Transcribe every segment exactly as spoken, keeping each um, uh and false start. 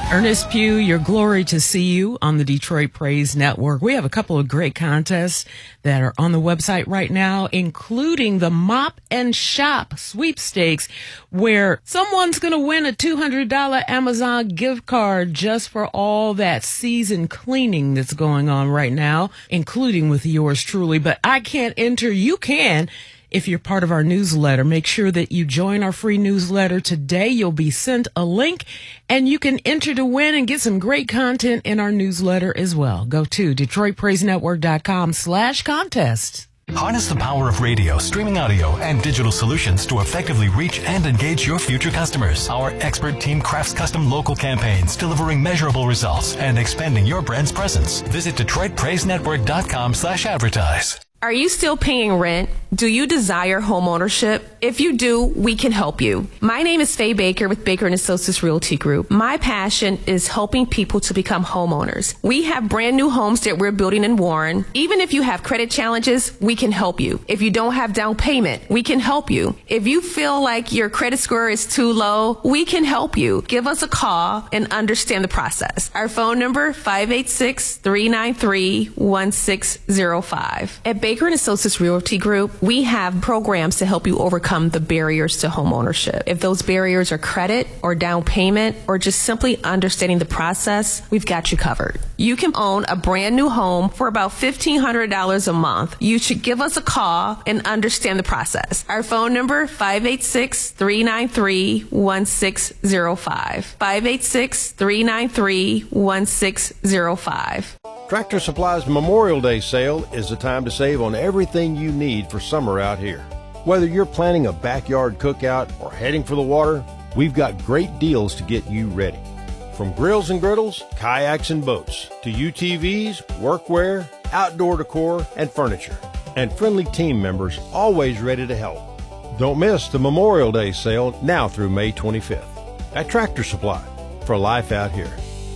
Ernest Pugh, your glory to see you on the Detroit Praise Network. We have a couple of great contests that are on the website right now, including the Mop and Shop sweepstakes, where someone's going to win a two hundred dollars Amazon gift card just for all that season cleaning that's going on right now, including with yours truly. But I can't enter. You can. If you're part of our newsletter, make sure that you join our free newsletter today. You'll be sent a link and you can enter to win and get some great content in our newsletter as well. Go to DetroitPraiseNetwork.com slash contest. Harness the power of radio, streaming audio, and digital solutions to effectively reach and engage your future customers. Our expert team crafts custom local campaigns, delivering measurable results and expanding your brand's presence. Visit DetroitPraiseNetwork.com slash advertise. Are you still paying rent? Do you desire homeownership? If you do, we can help you. My name is Faye Baker with Baker and Associates Realty Group. My passion is helping people to become homeowners. We have brand new homes that we're building in Warren. Even if you have credit challenges, we can help you. If you don't have down payment, we can help you. If you feel like your credit score is too low, we can help you. Give us a call and understand the process. Our phone number, five eight six, three nine three, one six zero five. At Baker and Associates Realty Group, we have programs to help you overcome the barriers to homeownership. If those barriers are credit or down payment or just simply understanding the process, we've got you covered. You can own a brand new home for about fifteen hundred dollars a month. You should give us a call and understand the process. Our phone number, five eight six, three nine three, one six zero five. five eight six, three nine three, one six zero five. Tractor Supply's Memorial Day sale is the time to save on everything you need for summer out here. Whether you're planning a backyard cookout or heading for the water, we've got great deals to get you ready. From grills and griddles, kayaks and boats, to U T Vs, workwear, outdoor decor, and furniture. And friendly team members always ready to help. Don't miss the Memorial Day sale now through May twenty-fifth at Tractor Supply for life out here.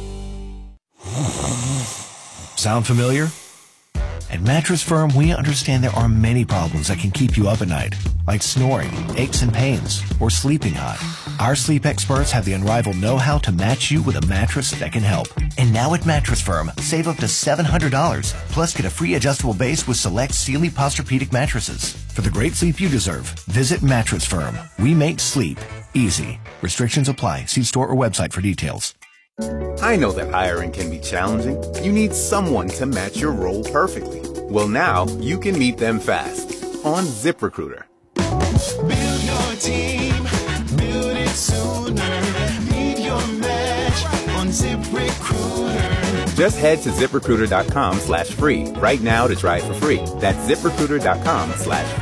Sound familiar? At Mattress Firm, we understand there are many problems that can keep you up at night, like snoring, aches and pains, or sleeping hot. Our sleep experts have the unrivaled know-how to match you with a mattress that can help. And now at Mattress Firm, save up to seven hundred dollars, plus get a free adjustable base with select Sealy Posturepedic mattresses. For the great sleep you deserve, visit Mattress Firm. We make sleep easy. Restrictions apply. See store or website for details. I know that hiring can be challenging. You need someone to match your role perfectly. Well, now you can meet them fast on ZipRecruiter. Build your team, build it sooner. Meet your match on ZipRecruiter. Just head to ZipRecruiter.com slash free right now to try it for free. That's ZipRecruiter.com slash free.